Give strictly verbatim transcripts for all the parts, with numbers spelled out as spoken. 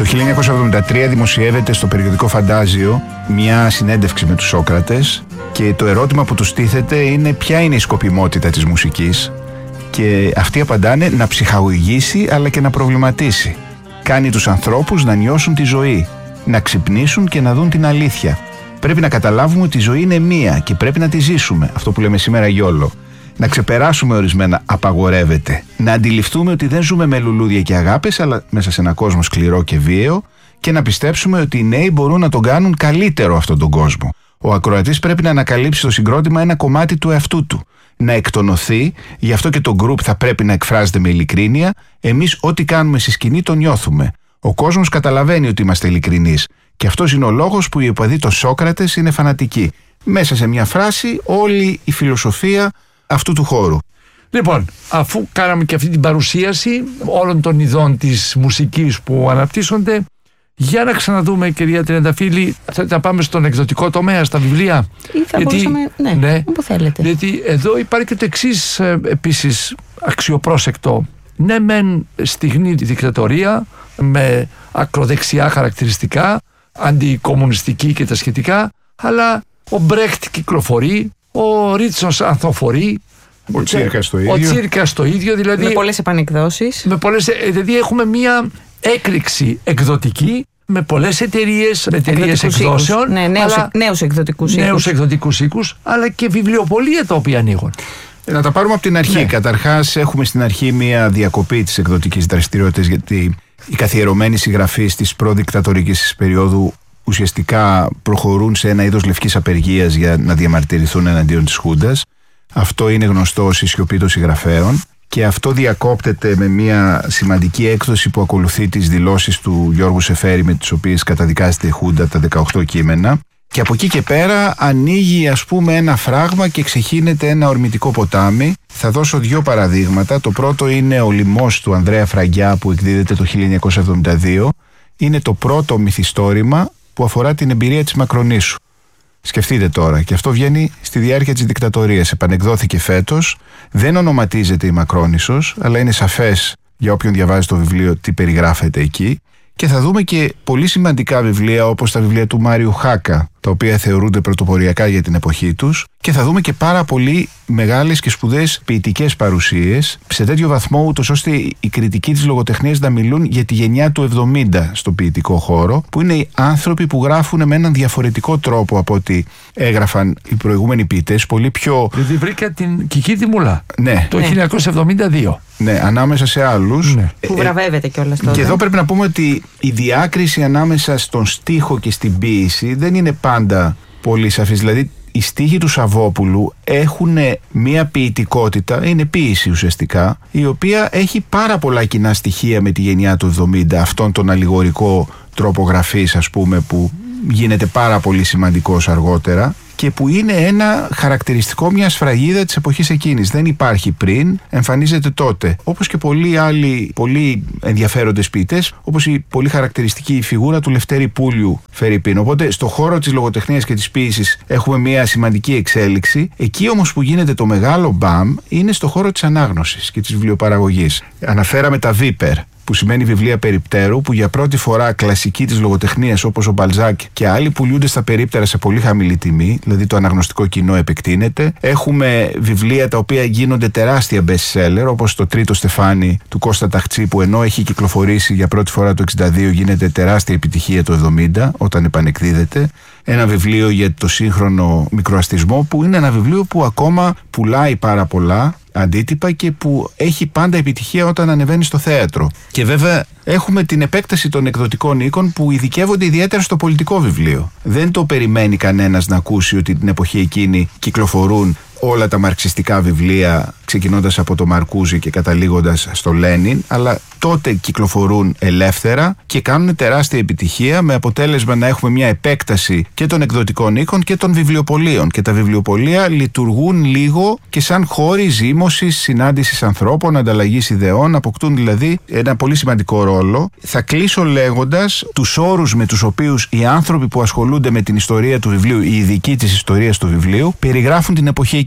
Το χίλια εννιακόσια εβδομήντα τρία δημοσιεύεται στο περιοδικό Φαντάζιο μια συνέντευξη με τους Σόκρατες και το ερώτημα που τους τίθεται είναι ποια είναι η σκοπιμότητα της μουσικής, και αυτοί απαντάνε να ψυχαγωγήσει αλλά και να προβληματίσει. Κάνει τους ανθρώπους να νιώσουν τη ζωή, να ξυπνήσουν και να δουν την αλήθεια. Πρέπει να καταλάβουμε ότι η ζωή είναι μία και πρέπει να τη ζήσουμε, αυτό που λέμε σήμερα γιόλο. Να ξεπεράσουμε ορισμένα απαγορεύεται. Να αντιληφθούμε ότι δεν ζούμε με λουλούδια και αγάπες, αλλά μέσα σε ένα κόσμο σκληρό και βίαιο, και να πιστέψουμε ότι οι νέοι μπορούν να τον κάνουν καλύτερο αυτόν τον κόσμο. Ο ακροατής πρέπει να ανακαλύψει στο συγκρότημα ένα κομμάτι του εαυτού του. Να εκτονωθεί, γι' αυτό και το group θα πρέπει να εκφράζεται με ειλικρίνεια. Εμείς ό,τι κάνουμε στη σκηνή το νιώθουμε. Ο κόσμος καταλαβαίνει ότι είμαστε ειλικρινείς. Και αυτός είναι ο λόγος που οι οπαδοί των Σόκρατες είναι φανατικοί. Μέσα σε μια φράση όλη η φιλοσοφία αυτού του χώρου. Λοιπόν, αφού κάναμε και αυτή την παρουσίαση όλων των ειδών της μουσικής που αναπτύσσονται, για να ξαναδούμε, κυρία Τριανταφύλλη, θα πάμε στον εκδοτικό τομέα, στα βιβλία. Ή θα γιατί, μπορούσαμε, ναι, ναι, όπου θέλετε. Γιατί εδώ υπάρχει και το εξής ε, επίσης αξιοπρόσεκτο. Ναι, μεν στιγνή δικτατορία με ακροδεξιά χαρακτηριστικά, αντικομμουνιστική και τα σχετικά, αλλά ο Μπρέχτ κυκλοφορεί, ο Ρίτσος ανθοφορεί, ο Τσίρκας το ίδιο. Ο Τσίρκας το ίδιο, δηλαδή. Με πολλές επανεκδόσεις. Με πολλές, δηλαδή έχουμε μία έκρηξη εκδοτική με πολλές εταιρείες, εταιρείες εκδόσεων. Ναι, νέους, αλλά, νέους εκδοτικούς οίκους. Νέους εκδοτικούς οίκους, αλλά και βιβλιοπωλεία τα οποία ανοίγουν. Να τα πάρουμε από την αρχή. Ναι. Καταρχάς, έχουμε στην αρχή μία διακοπή της εκδοτικής δραστηριότητας, γιατί οι καθιερωμένοι συγγραφείς της προδικτατορικής περίοδου ουσιαστικά προχωρούν σε ένα είδος λευκής απεργίας για να διαμαρτυρηθούν εναντίον της Χούντας. Αυτό είναι γνωστό ως η σιωπή των συγγραφέων, και αυτό διακόπτεται με μια σημαντική έκδοση που ακολουθεί τις δηλώσεις του Γιώργου Σεφέρη, με τις οποίες καταδικάζεται η Χούντα, τα δεκαοκτώ κείμενα. Και από εκεί και πέρα ανοίγει, ας πούμε, ένα φράγμα και ξεχύνεται ένα ορμητικό ποτάμι. Θα δώσω δύο παραδείγματα. Το πρώτο είναι ο Λιμός του Ανδρέα Φραγκιά, που εκδίδεται το χίλια εννιακόσια εβδομήντα δύο. Είναι το πρώτο μυθιστόρημα που αφορά την εμπειρία της Μακρονήσου. Σκεφτείτε τώρα, και αυτό βγαίνει στη διάρκεια της δικτατορίας. Επανεκδόθηκε φέτος, δεν ονοματίζεται η Μακρόνισσος, αλλά είναι σαφές για όποιον διαβάζει το βιβλίο τι περιγράφεται εκεί. Και θα δούμε και πολύ σημαντικά βιβλία, όπως τα βιβλία του Μάριου Χάκα, τα οποία θεωρούνται πρωτοποριακά για την εποχή τους, και θα δούμε και πάρα πολύ μεγάλες και σπουδαίες ποιητικές παρουσίες, σε τέτοιο βαθμό ούτως ώστε οι κριτικοί της λογοτεχνίας να μιλούν για τη γενιά του εβδομήντα στο ποιητικό χώρο, που είναι οι άνθρωποι που γράφουν με έναν διαφορετικό τρόπο από ό,τι έγραφαν οι προηγούμενοι ποιητές, πολύ πιο... Δηλαδή βρήκα την Κική Δημουλά, ναι, το ναι. χίλια εννιακόσια εβδομήντα δύο. Ναι, ανάμεσα σε άλλους. Ναι. Που βραβεύεται κιόλας τότε. Και εδώ πρέπει να πούμε ότι η διάκριση ανάμεσα στον στίχο και στην ποίηση δεν είναι πάντα πολύ σαφής. Δηλαδή, οι στίχοι του Σαββόπουλου έχουν μια ποιητικότητα, είναι ποίηση ουσιαστικά, η οποία έχει πάρα πολλά κοινά στοιχεία με τη γενιά του εβδομήντα, αυτόν τον αλληγορικό τρόπο γραφής, ας πούμε, που γίνεται πάρα πολύ σημαντικός αργότερα και που είναι ένα χαρακτηριστικό μια σφραγίδα της εποχής εκείνης. Δεν υπάρχει πριν, εμφανίζεται τότε. Όπως και πολλοί άλλοι πολύ ενδιαφέροντες ποιητές, όπως η πολύ χαρακτηριστική φιγούρα του Λευτέρη Πούλιου φερειπίν. Οπότε στο χώρο της λογοτεχνίας και της ποίησης έχουμε μια σημαντική εξέλιξη. Εκεί όμως που γίνεται το μεγάλο μπαμ είναι στο χώρο της ανάγνωσης και της βιβλιοπαραγωγής. Αναφέραμε τα Βίπερ, που σημαίνει βιβλία περιπτέρου, που για πρώτη φορά κλασικοί της λογοτεχνίας όπως ο Μπαλζάκ και άλλοι πουλούνται στα περίπτερα σε πολύ χαμηλή τιμή, δηλαδή το αναγνωστικό κοινό επεκτείνεται. Έχουμε βιβλία τα οποία γίνονται τεράστια best seller, όπως το Τρίτο Στεφάνι του Κώστα Ταχτσή, που ενώ έχει κυκλοφορήσει για πρώτη φορά το εξήντα δύο γίνεται τεράστια επιτυχία το εβδομήντα όταν επανεκδίδεται. Ένα βιβλίο για το σύγχρονο μικροαστισμό, που είναι ένα βιβλίο που ακόμα πουλάει πάρα πολλά αντίτυπα και που έχει πάντα επιτυχία όταν ανεβαίνει στο θέατρο. Και βέβαια έχουμε την επέκταση των εκδοτικών οίκων που ειδικεύονται ιδιαίτερα στο πολιτικό βιβλίο. Δεν το περιμένει κανένας να ακούσει ότι την εποχή εκείνη κυκλοφορούν όλα τα μαρξιστικά βιβλία, ξεκινώντας από το Μαρκούζι και καταλήγοντας στο Λένιν, αλλά τότε κυκλοφορούν ελεύθερα και κάνουν τεράστια επιτυχία, με αποτέλεσμα να έχουμε μια επέκταση και των εκδοτικών οίκων και των βιβλιοπωλείων. Και τα βιβλιοπωλεία λειτουργούν λίγο και σαν χώροι ζήμωσης, συνάντησης ανθρώπων, ανταλλαγής ιδεών, αποκτούν δηλαδή ένα πολύ σημαντικό ρόλο. Θα κλείσω λέγοντας τους όρους με τους οποίους οι άνθρωποι που ασχολούνται με την ιστορία του βιβλίου, οι ειδικοί της ιστορίας του βιβλίου, περιγράφουν την εποχή εκείνη.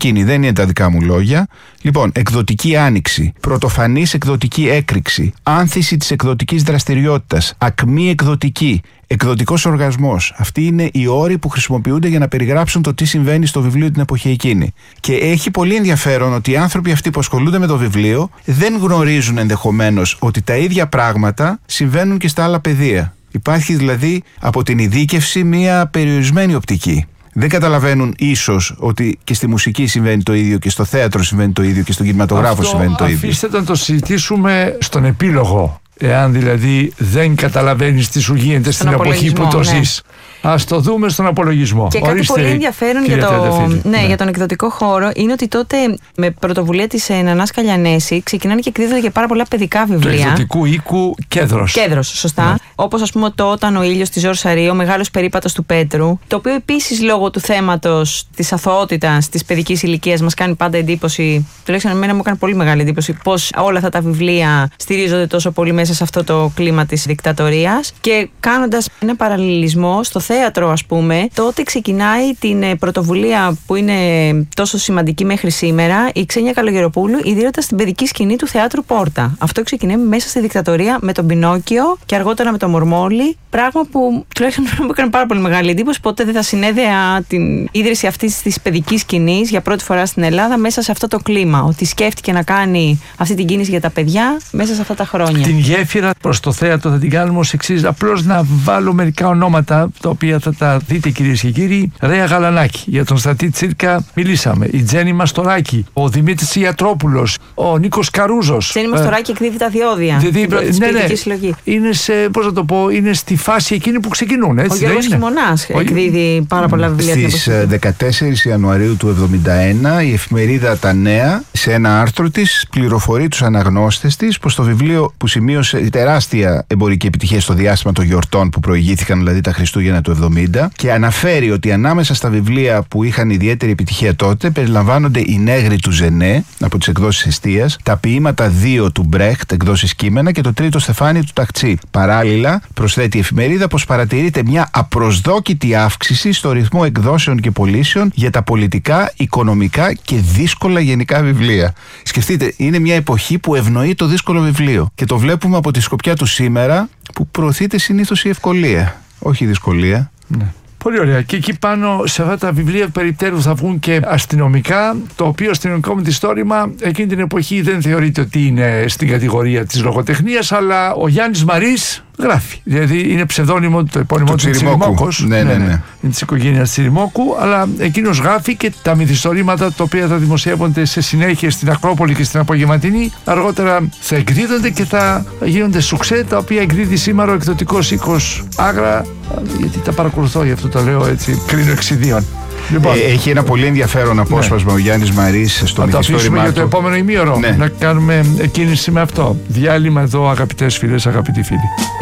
εκείνη, δεν είναι τα δικά μου λόγια. Λοιπόν, εκδοτική άνοιξη, πρωτοφανής εκδοτική έκρηξη, άνθηση της εκδοτικής δραστηριότητας, ακμή εκδοτική, εκδοτικός οργασμός. Αυτοί είναι οι όροι που χρησιμοποιούνται για να περιγράψουν το τι συμβαίνει στο βιβλίο την εποχή εκείνη. Και έχει πολύ ενδιαφέρον ότι οι άνθρωποι αυτοί που ασχολούνται με το βιβλίο δεν γνωρίζουν ενδεχομένως ότι τα ίδια πράγματα συμβαίνουν και στα άλλα πεδία. Υπάρχει δηλαδή από την ειδίκευση μια περιορισμένη οπτική. Δεν καταλαβαίνουν ίσως ότι και στη μουσική συμβαίνει το ίδιο και στο θέατρο συμβαίνει το ίδιο και στον κινηματογράφο αυτό συμβαίνει το ίδιο. Αφήστε να το συζητήσουμε στον επίλογο. Εάν δηλαδή δεν καταλαβαίνεις τι σου γίνεται στον στην εποχή που το ναι. ζεις. Ας το δούμε στον απολογισμό. Και κάτι Ορίστε, πολύ ενδιαφέρον για, το, ναι, ναι. για τον εκδοτικό χώρο είναι ότι τότε με πρωτοβουλία της Νανάς Καλιανέση ξεκινάνε και εκδίδονται και πάρα πολλά παιδικά βιβλία. Του εκδοτικού οίκου Κέδρος. Κέδρος, σωστά. Ναι. Όπως ας πούμε το Όταν ο ήλιος της Ζορ Σαρή, ο Μεγάλος περίπατος του Πέτρου, το οποίο επίσης λόγω του θέματος της αθωότητας της παιδικής ηλικίας μας κάνει πάντα εντύπωση, τουλάχιστον εμένα μου έκανε πολύ μεγάλη εντύπωση, πώς όλα αυτά τα βιβλία στηρίζονται τόσο πολύ μέσα σε αυτό το κλίμα της δικτατορίας. Και κάνοντας ένα παραλληλισμό στο θέατρο, ας πούμε, τότε ξεκινάει την πρωτοβουλία που είναι τόσο σημαντική μέχρι σήμερα η Ξένια Καλογεροπούλου, ιδρύοντας την παιδική σκηνή του θεάτρου Πόρτα. Αυτό ξεκινάει μέσα στη δικτατορία με τον Πινόκιο και αργότερα με τον Μορμόλη. Πράγμα που τουλάχιστον μου έκανε πάρα πολύ μεγάλη εντύπωση. Ποτέ δεν θα συνέδεα την ίδρυση αυτής της παιδικής σκηνής για πρώτη φορά στην Ελλάδα μέσα σε αυτό το κλίμα. Ότι σκέφτηκε να κάνει αυτή την κίνηση για τα παιδιά μέσα σε αυτά τα χρόνια. Την γέφυρα προς το θέατρο θα την κάνουμε ως εξής. Απλώς να βάλω μερικά ονόματα τα οποία θα τα δείτε, κυρίες και κύριοι. Ρέα Γαλανάκη, για τον Στρατή Τσίρκα μιλήσαμε. Η Τζέννη Μαστοράκη, ο Δημήτρης Ιατρόπουλος, ο Νίκος Καρούζος. Τζέννη Μαστοράκη εκδίδει τα διόδια. Δηλαδή, ναι, ναι. Συλλογή. Είναι σε, πώς να το πω, είναι στη φάση εκείνη που ξεκινούν. Έτσι, ο Γιώργος Χειμωνάς εκδίδει πάρα πολλά βιβλία. Στις δεκατέσσερις Ιανουαρίου του εβδομήντα ένα η εφημερίδα Τα Νέα σε ένα άρθρο της πληροφορεί τους αναγνώστες της πως το βιβλίο που σημείωσε τεράστια εμπορική επιτυχία στο διάστημα των γιορτών που προηγήθηκαν, δηλαδή τα Χριστούγεννα του εβδομήντα, και αναφέρει ότι ανάμεσα στα βιβλία που είχαν ιδιαίτερη επιτυχία τότε περιλαμβάνονται η Νέγρη του Ζενέ από τις εκδόσεις Εστίας, τα ποίηματα δύο του Μπρέχτ, εκδόσεις Κείμενα, και το τρίτο Στεφάνι του Ταχτσί. Παράλληλα, προσθέτει η εφημερίδα πως παρατηρείται μια απροσδόκητη αύξηση στο ρυθμό εκδόσεων και πωλήσεων για τα πολιτικά, οικονομικά και δύσκολα γενικά βιβλία. Σκεφτείτε, είναι μια εποχή που ευνοεί το δύσκολο βιβλίο. Και το βλέπουμε από τη σκοπιά του σήμερα, που προωθείται συνήθως η ευκολία, όχι η δυσκολία. Ναι. Πολύ ωραία. Και εκεί πάνω σε αυτά τα βιβλία περιπτέρου θα βγουν και αστυνομικά, το οποίο αστυνομικό μυθιστόρημα εκείνη την εποχή δεν θεωρείται ότι είναι στην κατηγορία της λογοτεχνίας, αλλά ο Γιάννης Μαρής γράφει. Δηλαδή είναι ψευδόνυμο, το επώνυμο του Τσιριμόκος. Ναι, ναι, ναι, ναι. Είναι της οικογένειας Τσιριμόκου, αλλά εκείνος γράφει και τα μυθιστορήματα τα οποία θα δημοσιεύονται σε συνέχεια στην Ακρόπολη και στην Απογευματινή. Αργότερα θα εκδίδονται και θα γίνονται σουξέ, τα οποία εκδίδει σήμερα ο εκδοτικός οίκος Άγρα, γιατί τα παρακολουθώ, γι' αυτό το λέω έτσι, κρίνω εξιδίων. Λοιπόν, ε, έχει ένα πολύ ενδιαφέρον απόσπασμα, ναι, ο Γιάννης Μαρής στο μυθιστόρημά του. Θα το αφήσουμε για το επόμενο ημίωρο, ναι, να κάνουμε κίνηση με αυτό. Διάλειμμα εδώ, αγαπητές φίλες, αγαπητοί φίλοι.